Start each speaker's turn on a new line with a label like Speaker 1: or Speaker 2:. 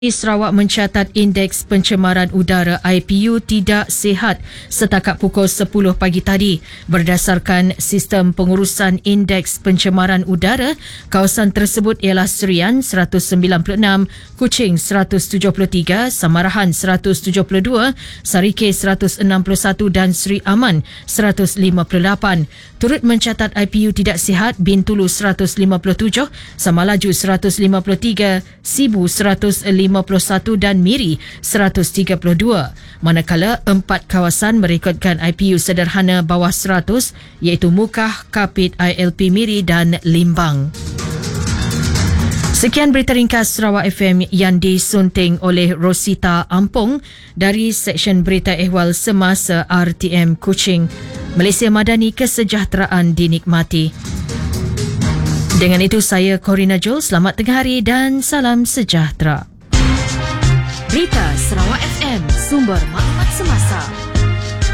Speaker 1: Sarawak mencatat indeks pencemaran udara IPU tidak sihat setakat pukul 10 pagi tadi. Berdasarkan sistem pengurusan indeks pencemaran udara, kawasan tersebut ialah Serian 196, Kuching 173, Samarahan 172, Sarike 161 dan Seri Aman 158. Turut mencatat IPU tidak sihat Bintulu 157, Samalaju 153, Sibu 151 dan Miri 132. Manakala 4 kawasan merekodkan IPU sederhana bawah 100 iaitu Mukah, Kapit, ILP Miri dan Limbang. Sekian berita ringkas Sarawak FM yang disunting oleh Rosita Ampong dari Seksyen Berita Ehwal Semasa RTM Kuching. Malaysia Madani, kesejahteraan dinikmati. Dengan itu saya Corina Joel, selamat tengah hari dan salam sejahtera.
Speaker 2: Berita Sarawak FM, sumber maklumat semasa.